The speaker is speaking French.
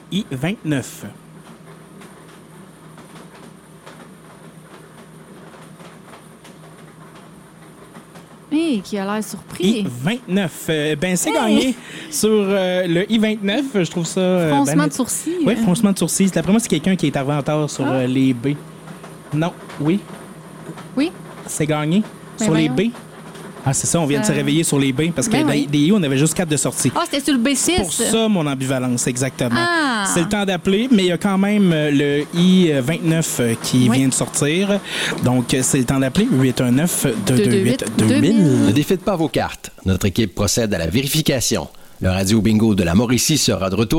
I-29. Hey, qui a l'air surpris. I-29. C'est gagné sur le I-29. Je trouve ça... Froncement de sourcils. Oui, froncement de sourcils. D'après moi, c'est quelqu'un qui est arrivé en retard sur les B. Non, oui. Oui. C'est gagné Ben sur les voyons. B. Ah, c'est ça, on vient de se réveiller sur les B parce que oui. des I, on avait juste 4 de sortie. Ah, c'était sur le B6. Pour ça, mon ambivalence, exactement. Ah. C'est le temps d'appeler, mais il y a quand même le I-29 qui vient de sortir. Donc, c'est le temps d'appeler. 819-228-2000. Ne défaites pas vos cartes. Notre équipe procède à la vérification. Le Radio Bingo de la Mauricie sera de retour